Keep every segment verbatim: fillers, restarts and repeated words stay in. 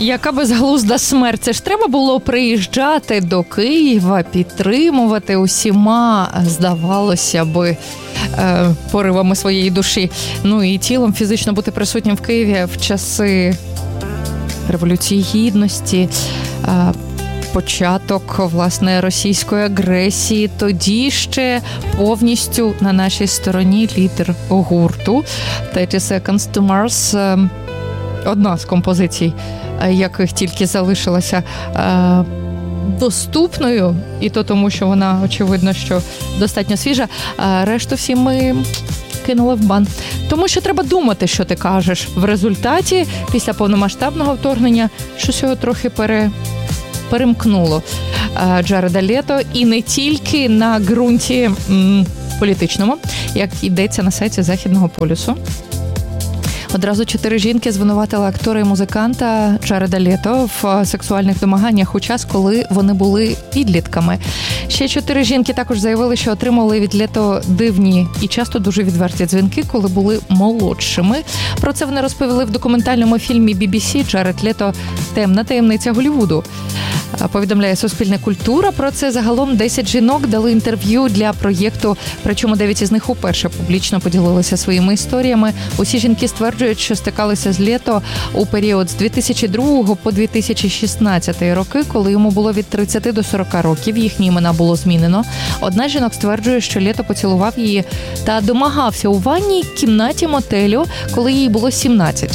Яка безглузда смерть. Це ж треба було приїжджати до Києва, підтримувати усіма, здавалося би, поривами своєї душі. Ну і тілом фізично бути присутнім в Києві в часи Революції Гідності, початок, власне, російської агресії. Тоді ще повністю на нашій стороні лідер гурту тридцять Seconds to Mars, одна з композицій, яких тільки залишилася доступною, і то тому, що вона, очевидно, що достатньо свіжа, а решту всі ми кинули в бан. Тому що треба думати, що ти кажеш. В результаті, після повномасштабного вторгнення, щось його трохи пере... перемкнуло Джареда Лето, і не тільки на ґрунті м, політичному, як йдеться на сайті Західного полюсу. Одразу чотири жінки звинуватили актора і музиканта Джареда Лето в сексуальних домаганнях у час, коли вони були підлітками. Ще чотири жінки також заявили, що отримали від Лето дивні і часто дуже відверті дзвінки, коли були молодшими. Про це вони розповіли в документальному фільмі бі бі сі «Джаред Лето. Темна таємниця Голлівуду». Повідомляє Суспільне культура. Про це загалом десять жінок дали інтерв'ю для проєкту, причому дев'ять із них уперше публічно поділилися своїми історіями. Усі жінки стверджують, що стикалися з Лето у період з дві тисячі другого по дві тисячі шістнадцятий роки, коли йому було від тридцяти до сорока років. Їхні імена було змінено. Одна з жінок стверджує, що Лето поцілував її та домагався у ванній кімнаті мотелю, коли їй було сімнадцять.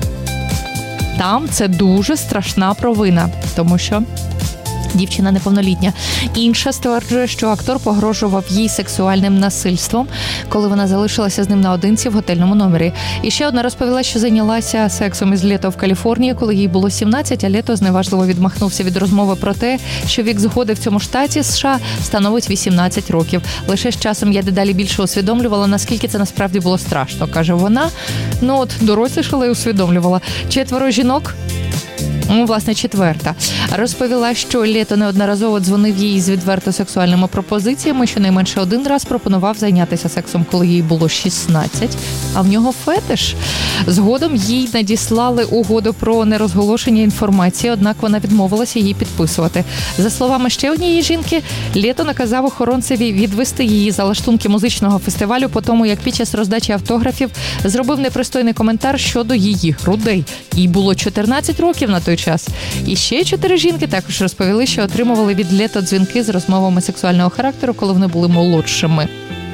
Там це дуже страшна провина, тому що дівчина неповнолітня. Інша стверджує, що актор погрожував їй сексуальним насильством, коли вона залишилася з ним наодинці в готельному номері. І ще одна розповіла, що зайнялася сексом із Лето в Каліфорнії, коли їй було сімнадцять, а Лето зневажливо відмахнувся від розмови про те, що вік згоди в цьому штаті США становить вісімнадцять років. Лише з часом я дедалі більше усвідомлювала, наскільки це насправді було страшно, каже вона. Ну от, дорослішала і усвідомлювала. Четверо жінок, ну, власне, четверта, розповіла, що Лето неодноразово дзвонив їй з відверто сексуальними пропозиціями, що найменше один раз пропонував зайнятися сексом, коли їй було шістнадцять, а в нього фетиш. Згодом їй надіслали угоду про нерозголошення інформації, однак вона відмовилася її підписувати. За словами ще однієї жінки, Лето наказав охоронцеві відвести її за лаштунки музичного фестивалю по тому, як під час роздачі автографів зробив непристойний коментар щодо її грудей. Їй було чотирнадцять років на той час. І ще чотири жінки також розповіли, що отримували від Лето дзвінки з розмовами сексуального характеру, коли вони були молодшими.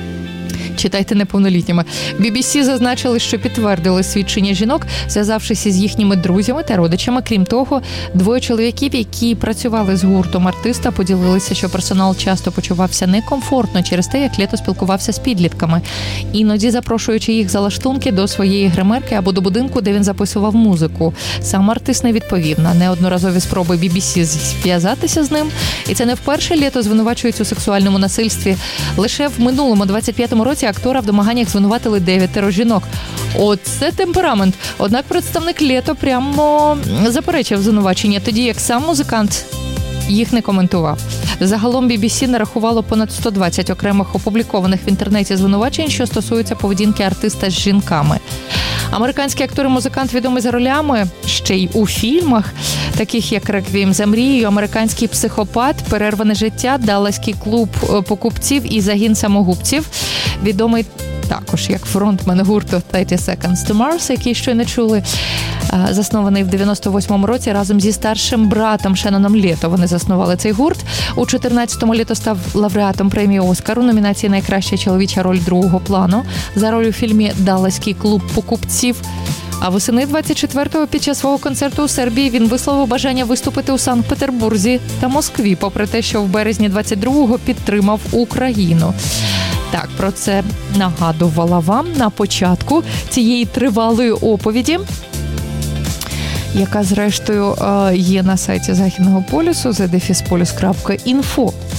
Читайте неповнолітніми. бі бі сі зазначили, що підтвердили свідчення жінок, зв'язавшись із їхніми друзями та родичами. Крім того, двоє чоловіків, які працювали з гуртом артиста, поділилися, що персонал часто почувався некомфортно через те, як Лето спілкувався з підлітками, іноді запрошуючи їх за лаштунки до своєї гримерки або до будинку, де він записував музику. Сам артист не відповів на неодноразові спроби бі бі сі зв'язатися з ним. І це не вперше Лето звинувачують у сексуальному насильстві. Лише в минулому двадцять п'ятому році актора в домаганнях звинуватили дев'ятеро жінок. Оце темперамент. Однак представник Лето прямо заперечив звинувачення, тоді як сам музикант їх не коментував. Загалом бі бі сі нарахувало понад сто двадцять окремих опублікованих в інтернеті звинувачень, що стосуються поведінки артиста з жінками. Американський актор і музикант відомий за ролями ще й у фільмах, таких як «Реквієм за мрією», «Американський психопат», «Перерване життя», «Далласький клуб покупців» і «Загін самогубців». Відомий також як фронтмен гурту тридцять Seconds to Mars, який щойно чули. Заснований в дев'яносто восьмому році разом зі старшим братом Шенноном Лето. Вони заснували цей гурт. У чотирнадцятому Лето став лауреатом премії «Оскар» у номінації «Найкраща чоловіча роль другого плану» за роль у фільмі «Далласький клуб покупців». А восени двадцять четвертого під час свого концерту у Сербії він висловив бажання виступити у Санкт-Петербурзі та Москві, попри те, що в березні двадцять другого підтримав Україну. Так, про це нагадувала вам на початку цієї тривалої оповіді, яка, зрештою, є на сайті Західного полюсу зет дефіс полюс крапка інфо.